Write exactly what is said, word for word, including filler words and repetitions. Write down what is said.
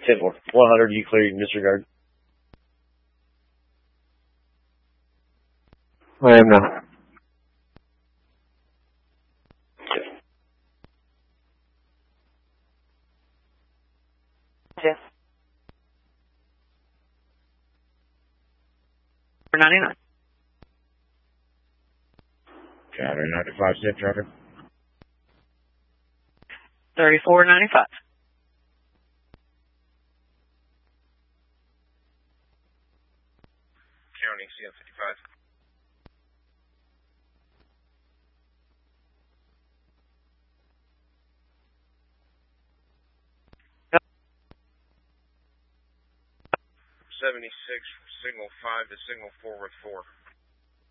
ten four. one hundred, you clear, you can disregard. I am now. Yes. ninety-nine. Counter ninety-five cent traffic. thirty-four ninety-five. County C M fifty-five. seventy-six from signal five to signal four with four.